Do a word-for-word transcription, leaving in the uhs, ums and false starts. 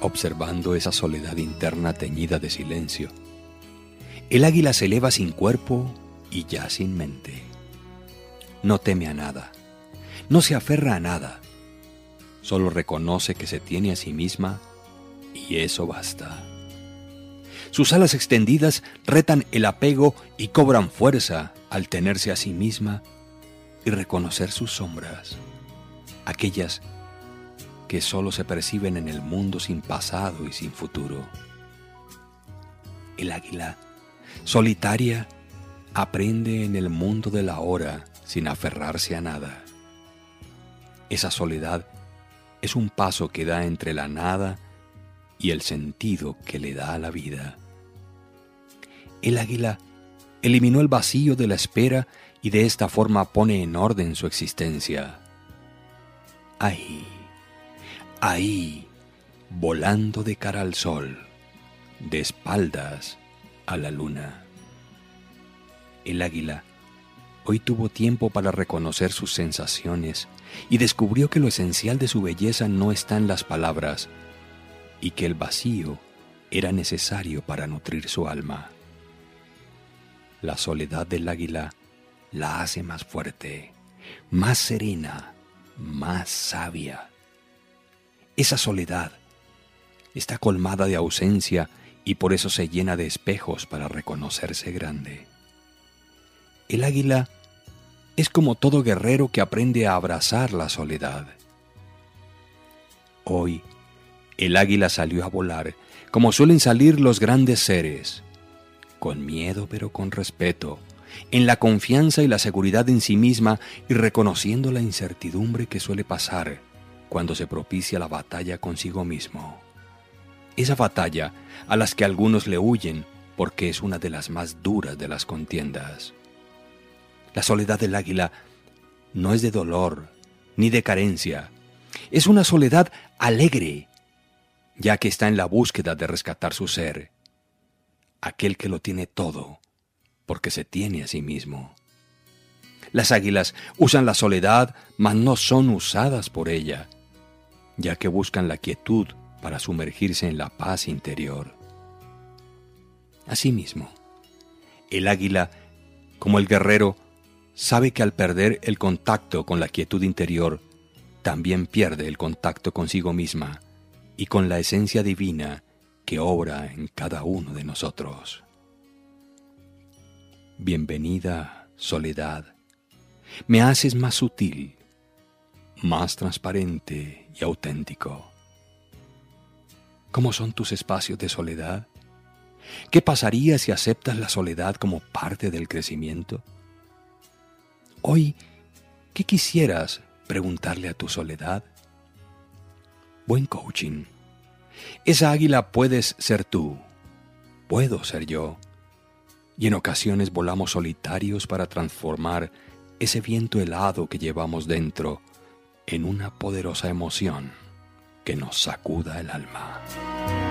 observando esa soledad interna teñida de silencio. El águila se eleva sin cuerpo y ya sin mente. No teme a nada, no se aferra a nada, solo reconoce que se tiene a sí misma y eso basta. Sus alas extendidas retan el apego y cobran fuerza al tenerse a sí misma y reconocer sus sombras, aquellas que solo se perciben en el mundo sin pasado y sin futuro. El águila, solitaria, aprende en el mundo de la hora sin aferrarse a nada. Esa soledad es un paso que da entre la nada y el sentido que le da a la vida. El águila eliminó el vacío de la espera y de esta forma pone en orden su existencia. Ahí, ahí, volando de cara al sol, de espaldas a la luna. El águila hoy tuvo tiempo para reconocer sus sensaciones y descubrió que lo esencial de su belleza no está en las palabras y que el vacío era necesario para nutrir su alma. La soledad del águila la hace más fuerte, más serena, más sabia. Esa soledad está colmada de ausencia y por eso se llena de espejos para reconocerse grande. El águila es como todo guerrero que aprende a abrazar la soledad. Hoy, el águila salió a volar como suelen salir los grandes seres, con miedo pero con respeto, en la confianza y la seguridad en sí misma y reconociendo la incertidumbre que suele pasar cuando se propicia la batalla consigo mismo. Esa batalla a las que algunos le huyen porque es una de las más duras de las contiendas. La soledad del águila no es de dolor ni de carencia, es una soledad alegre, ya que está en la búsqueda de rescatar su ser, aquel que lo tiene todo, porque se tiene a sí mismo. Las águilas usan la soledad, mas no son usadas por ella, ya que buscan la quietud para sumergirse en la paz interior. Asimismo, el águila, como el guerrero, sabe que al perder el contacto con la quietud interior, también pierde el contacto consigo misma y con la esencia divina que obra en cada uno de nosotros. Bienvenida, soledad. Me haces más sutil, más transparente y auténtico. ¿Cómo son tus espacios de soledad? ¿Qué pasaría si aceptas la soledad como parte del crecimiento? Hoy, ¿qué quisieras preguntarle a tu soledad? Buen coaching. Esa águila puedes ser tú, puedo ser yo, y en ocasiones volamos solitarios para transformar ese viento helado que llevamos dentro en una poderosa emoción que nos sacuda el alma.